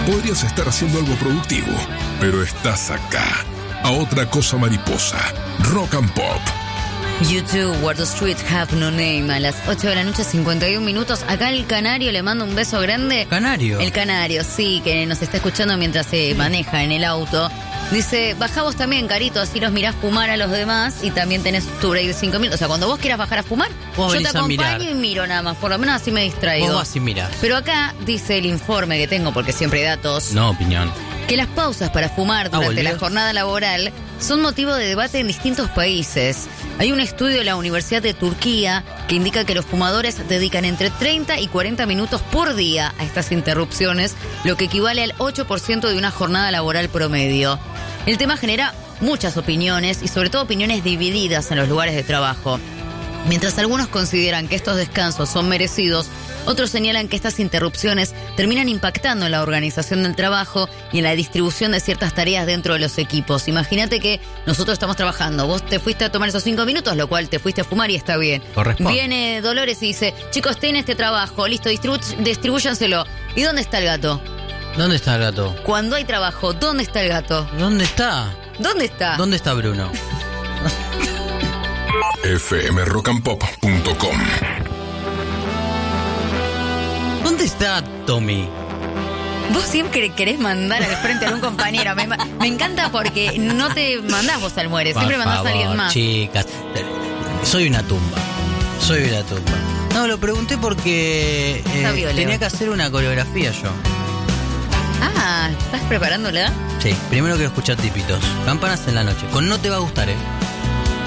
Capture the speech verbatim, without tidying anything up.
Podrías estar haciendo algo productivo, pero estás acá. A otra cosa mariposa. Rock and Pop. U dos, Where the Streets Have No Name, a las ocho de la noche, cincuenta y un minutos. Acá el Canario le mando un beso grande. ¿Canario? El Canario, sí, que nos está escuchando mientras se sí. maneja en el auto. Dice, bajá vos también, Carito, así los mirás fumar a los demás y también tenés tu break de cinco minutos. O sea, cuando vos quieras bajar a fumar, vos yo te acompaño y miro nada más. Por lo menos así me distraigo. Vos así mirás. Pero acá dice el informe que tengo, porque siempre hay datos. No, opinión. Que las pausas para fumar durante ah, la jornada laboral son motivo de debate en distintos países. Hay un estudio de la Universidad de Turquía que indica que los fumadores dedican entre treinta y cuarenta minutos por día a estas interrupciones, lo que equivale al ocho por ciento de una jornada laboral promedio. El tema genera muchas opiniones y sobre todo opiniones divididas en los lugares de trabajo. Mientras algunos consideran que estos descansos son merecidos, otros señalan que estas interrupciones terminan impactando en la organización del trabajo y en la distribución de ciertas tareas dentro de los equipos. Imagínate que nosotros estamos trabajando, vos te fuiste a tomar esos cinco minutos, lo cual te fuiste a fumar y está bien. Corresponde. Viene Dolores y dice, chicos, ten este trabajo, listo, distribu- distribúyanselo. ¿Y dónde está el gato? ¿Dónde está el gato? Cuando hay trabajo, ¿dónde está el gato? ¿Dónde está? ¿Dónde está? ¿Dónde está Bruno? F M rock and pop punto com. ¿Dónde está Tommy? Vos siempre querés mandar al frente a algún compañero. Me, me encanta porque no te mandás vos al muere, siempre Por mandás favor, a alguien más. Chicas, soy una tumba. Soy una tumba. No, lo pregunté porque eh, tenía que hacer una coreografía yo. Ah, ¿estás preparándola? Sí, primero quiero escuchar tipitos. Campanas en la noche. Con No Te Va a Gustar, ¿eh?